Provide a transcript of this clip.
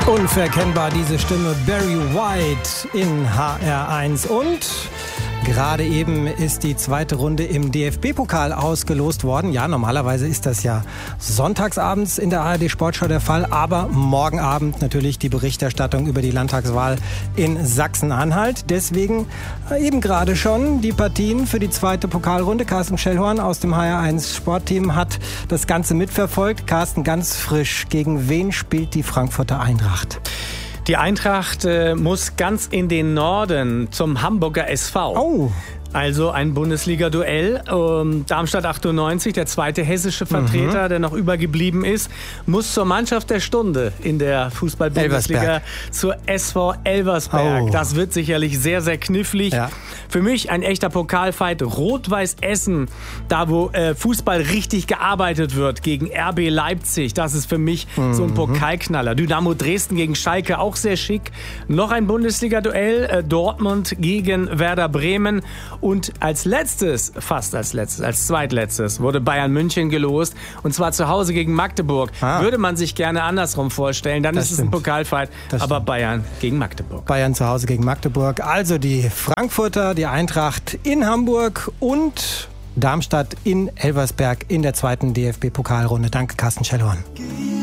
Unverkennbar diese Stimme, Barry White in HR1. Und gerade eben ist die zweite Runde im DFB-Pokal ausgelost worden. Ja, normalerweise ist das ja sonntagsabends in der ARD-Sportschau der Fall. Aber morgen Abend natürlich die Berichterstattung über die Landtagswahl in Sachsen-Anhalt. Deswegen eben gerade schon die Partien für die zweite Pokalrunde. Carsten Schellhorn aus dem HR1 Sportteam hat das Ganze mitverfolgt. Carsten, ganz frisch. Gegen wen spielt die Frankfurter Eintracht? Die Eintracht muss ganz in den Norden zum Hamburger SV. Oh. Also ein Bundesliga-Duell. Darmstadt 98, der zweite hessische Vertreter, der noch übergeblieben ist, muss zur Mannschaft der Stunde in der Fußball-Bundesliga zur SV Elversberg. Oh. Das wird sicherlich sehr, sehr knifflig. Ja. Für mich ein echter Pokalfight. Rot-Weiß Essen, da wo Fußball richtig gearbeitet wird, gegen RB Leipzig. Das ist für mich so ein Pokalknaller. Dynamo Dresden gegen Schalke, auch sehr schick. Noch ein Bundesliga-Duell. Dortmund gegen Werder Bremen. Und als zweitletztes, wurde Bayern München gelost. Und zwar zu Hause gegen Magdeburg. Würde man sich gerne andersrum vorstellen. Dann ist es ein Pokalfight. Aber Bayern gegen Magdeburg. Bayern zu Hause gegen Magdeburg. Also die Frankfurter, die Eintracht in Hamburg und Darmstadt in Elversberg in der zweiten DFB-Pokalrunde. Danke, Carsten Schellhorn.